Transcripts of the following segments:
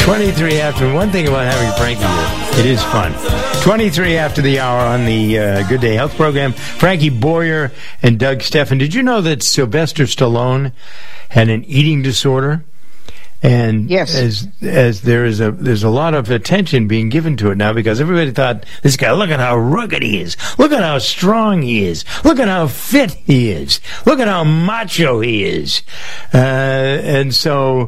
23 after. One thing about having Frankie here, it is fun. 23 after the hour on the Good Day Health program. Frankie Boyer and Doug Stephan. Did you know that Sylvester Stallone had an eating disorder? And yes, as there's a lot of attention being given to it now because everybody thought, this guy, look at how rugged he is. Look at how strong he is. Look at how fit he is. Look at how macho he is. And so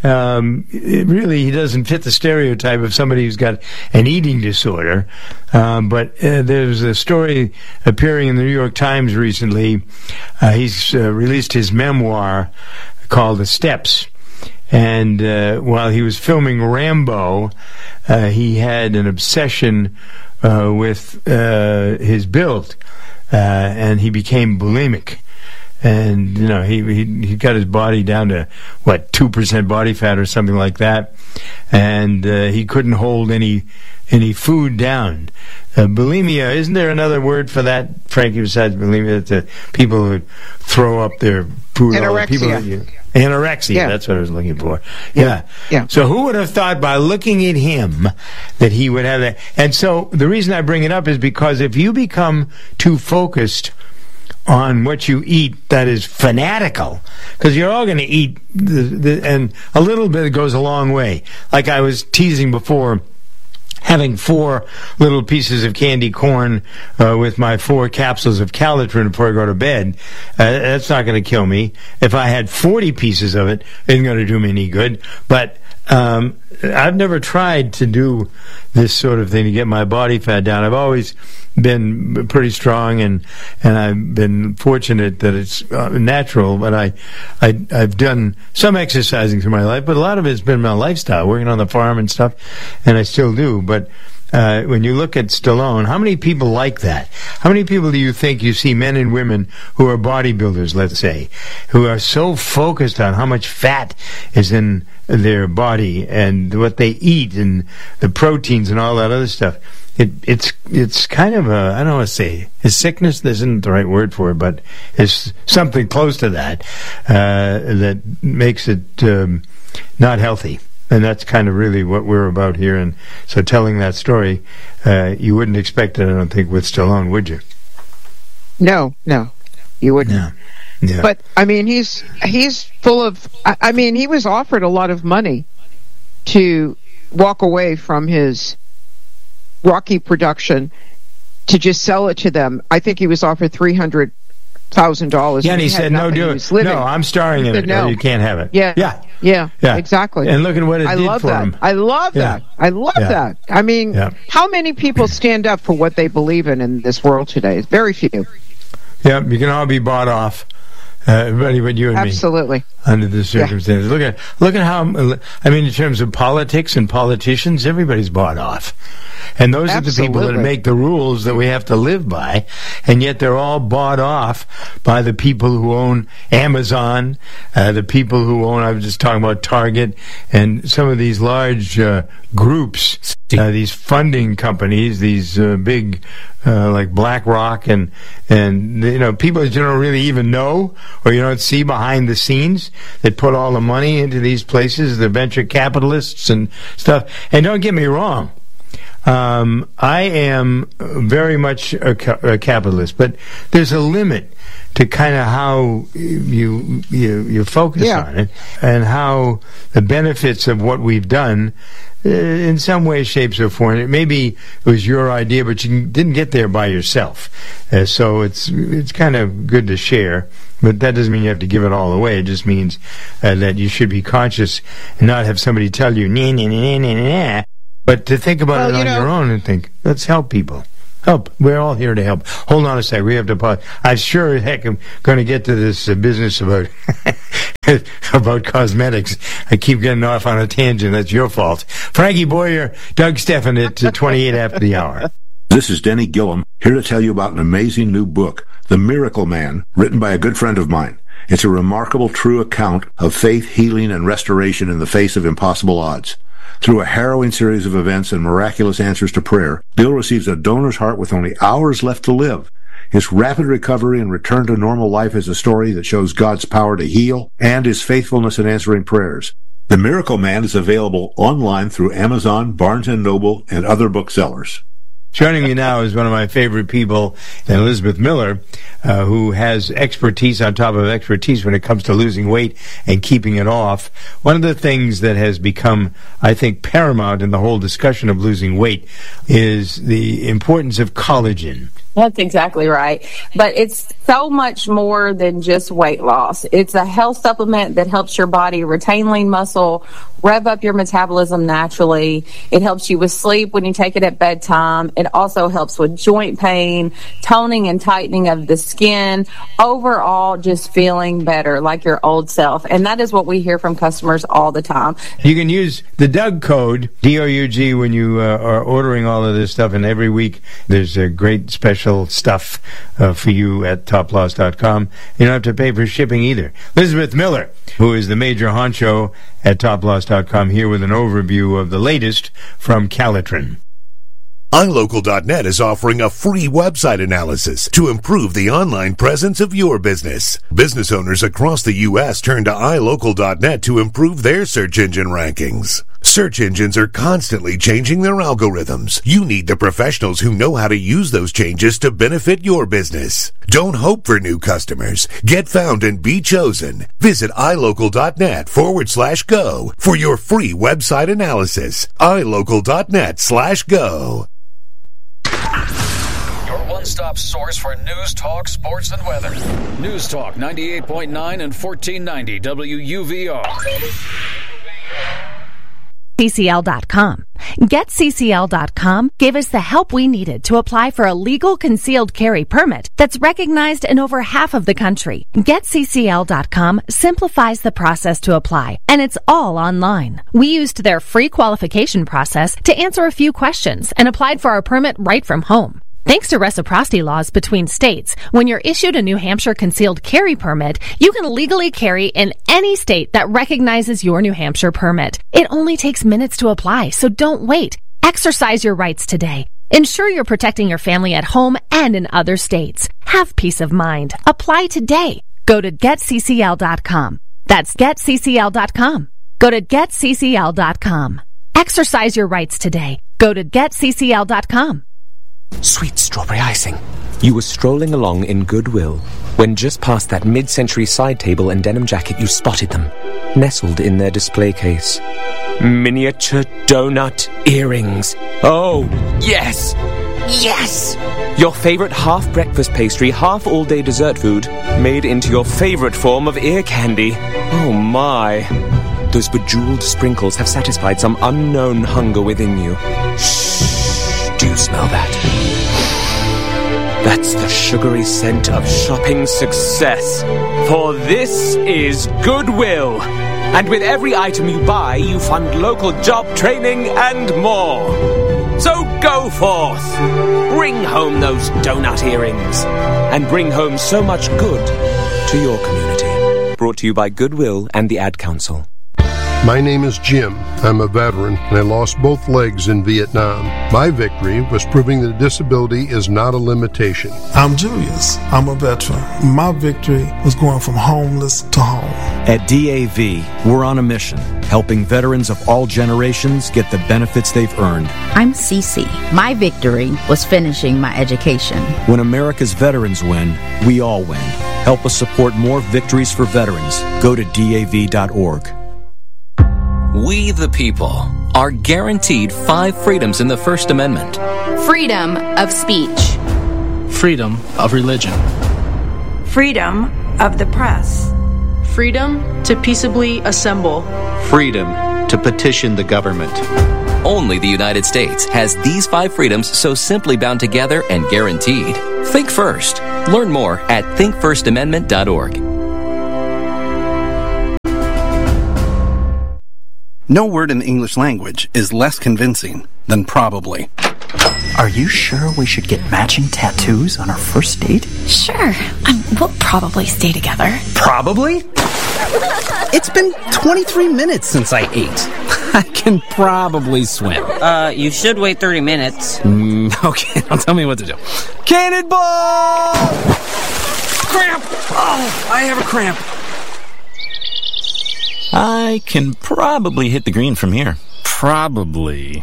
he doesn't fit the stereotype of somebody who's got an eating disorder. But there's a story appearing in the New York Times recently. He's released his memoir called The Steps. And while he was filming Rambo, he had an obsession with his build, and he became bulimic. And he got his body down to 2% body fat or something like that, and he couldn't hold any food down. Bulimia, isn't there another word for that, Frankie, besides bulimia? The people who throw up their food. Anorexia. Anorexia, yeah. That's what I was looking for. Yeah. Yeah. So who would have thought by looking at him that he would have that? And so the reason I bring it up is because if you become too focused on what you eat that is fanatical, because you're all going to eat, and a little bit goes a long way. Like I was teasing before, having 4 little pieces of candy corn with my 4 capsules of Calitrin before I go to bed, that's not going to kill me. If I had 40 pieces of it, it isn't going to do me any good. But I've never tried to do this sort of thing to get my body fat down. I've always been pretty strong, and I've been fortunate that it's natural. But I've done some exercising through my life, but a lot of it's been my lifestyle, working on the farm and stuff, and I still do. But when you look at Stallone, how many people like that? How many people do you think you see, men and women, who are bodybuilders, let's say, who are so focused on how much fat is in their body and what they eat and the proteins and all that other stuff? It's kind of a, I don't want to say a sickness, this isn't the right word for it, but it's something close to that that makes it not healthy. And that's kind of really what we're about here. And so telling that story, you wouldn't expect it, I don't think, with Stallone, would you? No, you wouldn't. No. Yeah. But, I mean, he's full of, I mean, he was offered a lot of money to walk away from his Rocky production to just sell it to them. I think he was offered $300,000. Yeah, and he said, no, do it. No, I'm starring in it. No, you can't have it. Yeah, exactly. And look at what it did for him. I love that. I mean, how many people stand up for what they believe in this world today? Very few. Yeah, you can all be bought off. Everybody but you and Absolutely. me. Under the circumstances. Yeah. Look at how, I mean, in terms of politics and politicians, everybody's bought off. And those are the people that make the rules that we have to live by, and yet they're all bought off by the people who own Amazon, the people who own, I was just talking about Target, and some of these large groups, these funding companies, these big, like BlackRock, and people that you don't really even know, or you don't see behind the scenes, that put all the money into these places, the venture capitalists and stuff. And don't get me wrong, I am very much a capitalist, but there's a limit to kind of how you focus on it, and how the benefits of what we've done, in some way, shapes, or form. Maybe it was your idea, but you didn't get there by yourself. So it's kind of good to share. But that doesn't mean you have to give it all away. It just means that you should be conscious and not have somebody tell you, nah, nah, nah, nah, nah, but to think about it on your own and think, let's help people. Help. We're all here to help. Hold on a sec. We have to pause. I sure as heck am going to get to this business about about cosmetics. I keep getting off on a tangent. That's your fault. Frankie Boyer, Doug Stephan at 28 after the hour. This is Denny Gillum, here to tell you about an amazing new book, The Miracle Man, written by a good friend of mine. It's a remarkable, true account of faith, healing, and restoration in the face of impossible odds. Through a harrowing series of events and miraculous answers to prayer, Bill receives a donor's heart with only hours left to live. His rapid recovery and return to normal life is a story that shows God's power to heal and his faithfulness in answering prayers. The Miracle Man is available online through Amazon, Barnes & Noble, and other booksellers. Joining me now is one of my favorite people, Elizabeth Miller, who has expertise on top of expertise when it comes to losing weight and keeping it off. One of the things that has become, I think, paramount in the whole discussion of losing weight is the importance of collagen. That's exactly right. But it's so much more than just weight loss. It's a health supplement that helps your body retain lean muscle, rev up your metabolism naturally. It helps you with sleep when you take it at bedtime. It also helps with joint pain, toning and tightening of the skin, overall just feeling better like your old self. And that is what we hear from customers all the time. You can use the Doug code, D-O-U-G, when you are ordering all of this stuff. And every week there's a great special stuff for you at toploss.com. You don't have to pay for shipping either. Elizabeth Miller, who is the major honcho at toploss.com, here with an overview of the latest from Calitrin. iLocal.net is offering a free website analysis to improve the online presence of your business. Business owners across the U.S. turn to iLocal.net to improve their search engine rankings. Search engines are constantly changing their algorithms. You need the professionals who know how to use those changes to benefit your business. Don't hope for new customers. Get found and be chosen. Visit iLocal.net/go for your free website analysis. iLocal.net/go. One-stop source for news, talk, sports, and weather. News Talk 98.9 and 1490 WUVR. CCL.com. GetCCL.com gave us the help we needed to apply for a legal concealed carry permit that's recognized in over half of the country. GetCCL.com simplifies the process to apply, and it's all online. We used their free qualification process to answer a few questions and applied for our permit right from home. Thanks to reciprocity laws between states, when you're issued a New Hampshire concealed carry permit, you can legally carry in any state that recognizes your New Hampshire permit. It only takes minutes to apply, so don't wait. Exercise your rights today. Ensure you're protecting your family at home and in other states. Have peace of mind. Apply today. Go to GetCCL.com. That's GetCCL.com. Go to GetCCL.com. Exercise your rights today. Go to GetCCL.com. Sweet strawberry icing. You were strolling along in Goodwill when just past that mid-century side table and denim jacket you spotted them, nestled in their display case. Miniature donut earrings. Oh, yes! Yes! Your favorite half-breakfast pastry, half-all-day dessert food, made into your favorite form of ear candy. Oh, my. Those bejeweled sprinkles have satisfied some unknown hunger within you. Shh, do you smell that? That's the sugary scent of shopping success. For this is Goodwill. And with every item you buy, you fund local job training and more. So go forth. Bring home those donut earrings. And bring home so much good to your community. Brought to you by Goodwill and the Ad Council. My name is Jim. I'm a veteran, and I lost both legs in Vietnam. My victory was proving that disability is not a limitation. I'm Julius. I'm a veteran. My victory was going from homeless to home. At DAV, we're on a mission, helping veterans of all generations get the benefits they've earned. I'm Cece. My victory was finishing my education. When America's veterans win, we all win. Help us support more victories for veterans. Go to DAV.org. We, the people, are guaranteed 5 freedoms in the First Amendment. Freedom of speech. Freedom of religion. Freedom of the press. Freedom to peaceably assemble. Freedom to petition the government. Only the United States has these 5 freedoms so simply bound together and guaranteed. Think first. Learn more at thinkfirstamendment.org. No word in the English language is less convincing than probably. Are you sure we should get matching tattoos on our first date? Sure. We'll probably stay together. Probably? It's been 23 minutes since I ate. I can probably swim. You should wait 30 minutes. Okay, now tell me what to do. Cannonball! Cramp! Oh, I have a cramp. I can probably hit the green from here. Probably.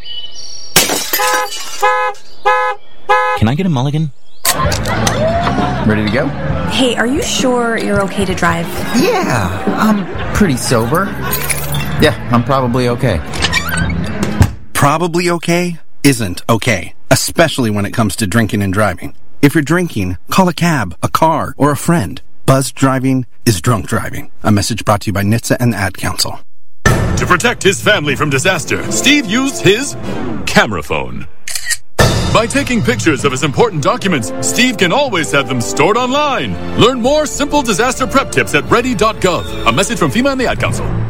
Can I get a mulligan? Ready to go? Hey, are you sure you're okay to drive? Yeah, I'm pretty sober. Yeah, I'm probably okay. Probably okay isn't okay, especially when it comes to drinking and driving. If you're drinking, call a cab, a car, or a friend. Buzzed driving is drunk driving. A message brought to you by NHTSA and the Ad Council. To protect his family from disaster, Steve used his camera phone. By taking pictures of his important documents, Steve can always have them stored online. Learn more simple disaster prep tips at ready.gov. A message from FEMA and the Ad Council.